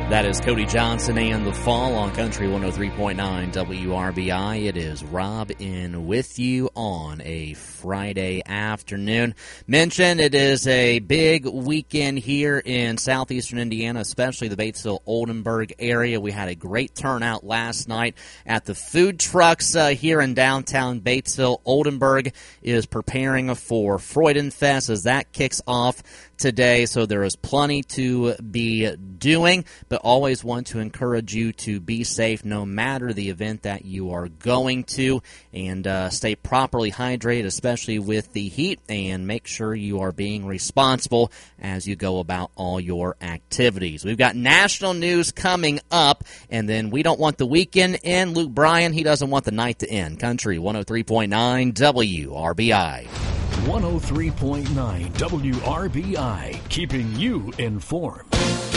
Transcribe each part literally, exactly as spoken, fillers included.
That is Cody Johnson and The Fall on Country one oh three point nine W R B I. It is Rob in with you on a Friday afternoon. Mentioned it is a big weekend here in southeastern Indiana, especially the Batesville-Oldenburg area. We had a great turnout last night at the food trucks uh, here in downtown Batesville. Oldenburg is preparing for Freudenfest as that kicks off today, so there is plenty to be doing, but always want to encourage you to be safe no matter the event that you are going to, and uh, stay properly hydrated, especially with the heat, and make sure you are being responsible as you go about all your activities. We've got national news coming up, and then we don't want the weekend to end. Luke Bryan, he doesn't want the night to end. Country one oh three point nine W R B I. one oh three point nine W R B I, keeping you informed.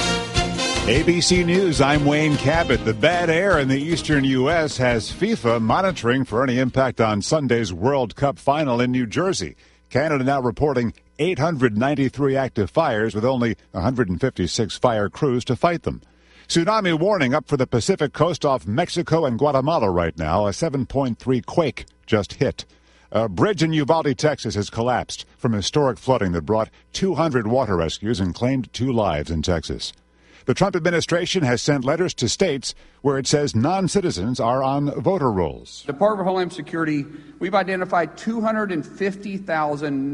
A B C News, I'm Wayne Cabot. The bad air in the eastern U S has FIFA monitoring for any impact on Sunday's World Cup final in New Jersey. Canada now reporting eight hundred ninety-three active fires with only one hundred fifty-six fire crews to fight them. Tsunami warning up for the Pacific coast off Mexico and Guatemala right now. A seven point three quake just hit. A bridge in Uvalde, Texas has collapsed from historic flooding that brought two hundred water rescues and claimed two lives in Texas. The Trump administration has sent letters to states where it says non-citizens are on voter rolls. Department of Homeland Security, we've identified two hundred fifty thousand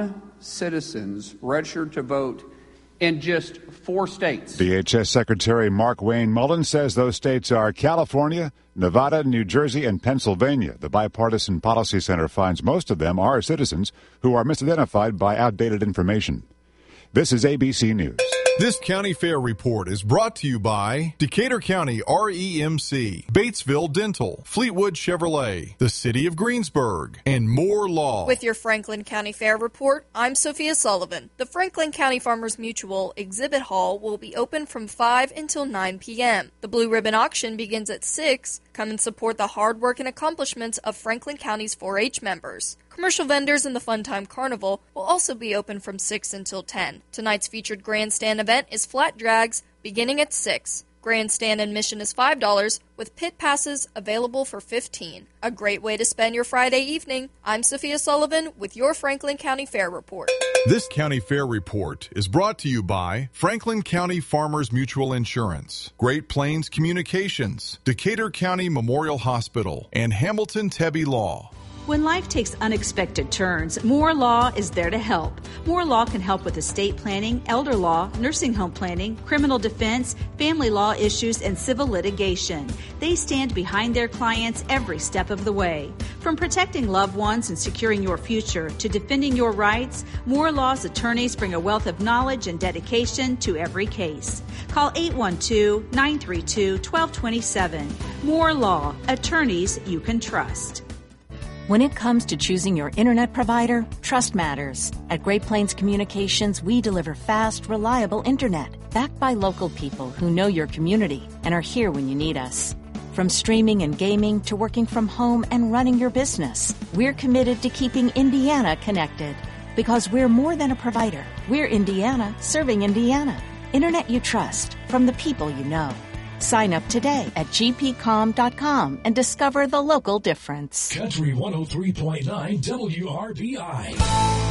non-citizens registered to vote in just four states. D H S Secretary Mark Wayne Mullen says those states are California, Nevada, New Jersey, and Pennsylvania. The Bipartisan Policy Center finds most of them are citizens who are misidentified by outdated information. This is A B C News. This County Fair Report is brought to you by Decatur County R E M C, Batesville Dental, Fleetwood Chevrolet, the City of Greensburg, and Moore Law. With your Franklin County Fair Report, I'm Sophia Sullivan. The Franklin County Farmers Mutual Exhibit Hall will be open from five until nine p.m. The Blue Ribbon Auction begins at six. Come and support the hard work and accomplishments of Franklin County's four H members. Commercial vendors in the Fun Time Carnival will also be open from six until ten. Tonight's featured grandstand event is Flat Drags, beginning at six. Grandstand admission is five dollars, with pit passes available for fifteen dollars. A great way to spend your Friday evening. I'm Sophia Sullivan with your Franklin County Fair Report. This County Fair Report is brought to you by Franklin County Farmers Mutual Insurance, Great Plains Communications, Decatur County Memorial Hospital, and Hamilton Tebby Law. When life takes unexpected turns, Moore Law is there to help. Moore Law can help with estate planning, elder law, nursing home planning, criminal defense, family law issues, and civil litigation. They stand behind their clients every step of the way. From protecting loved ones and securing your future to defending your rights, Moore Law's attorneys bring a wealth of knowledge and dedication to every case. Call eight one two, nine three two, one two two seven. Moore Law, attorneys you can trust. When it comes to choosing your internet provider, trust matters. At Great Plains Communications, we deliver fast, reliable internet, backed by local people who know your community and are here when you need us. From streaming and gaming to working from home and running your business, we're committed to keeping Indiana connected. Because we're more than a provider. We're Indiana serving Indiana. Internet you trust from the people you know. Sign up today at g p com dot com and discover the local difference. Country one oh three point nine W R B I.